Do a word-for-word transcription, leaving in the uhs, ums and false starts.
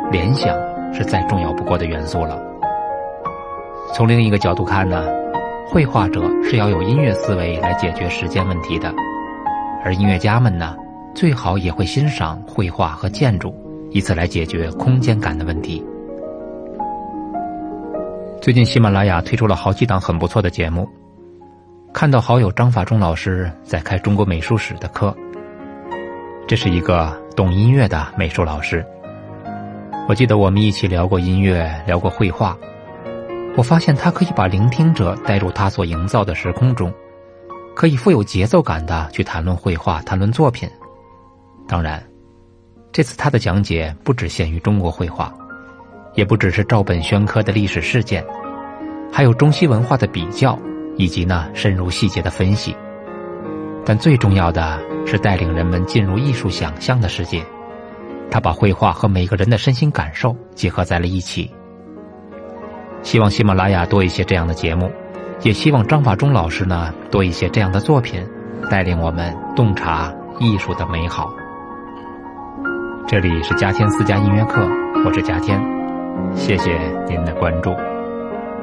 联想是再重要不过的元素了。从另一个角度看呢，绘画者是要有音乐思维来解决时间问题的，而音乐家们呢，最好也会欣赏绘画和建筑，以此来解决空间感的问题。最近喜马拉雅推出了好几档很不错的节目，看到好友张法中老师在开中国美术史的课，这是一个懂音乐的美术老师。我记得我们一起聊过音乐，聊过绘画，我发现他可以把聆听者带入他所营造的时空中，可以富有节奏感地去谈论绘画，谈论作品。当然，这次他的讲解不只限于中国绘画，也不只是照本宣科的历史事件，还有中西文化的比较，以及呢深入细节的分析。但最重要的是带领人们进入艺术想象的世界，他把绘画和每个人的身心感受结合在了一起。希望喜马拉雅多一些这样的节目，也希望张法中老师呢多一些这样的作品，带领我们洞察艺术的美好。这里是嘉天私家音乐课，我是嘉天，谢谢您的关注。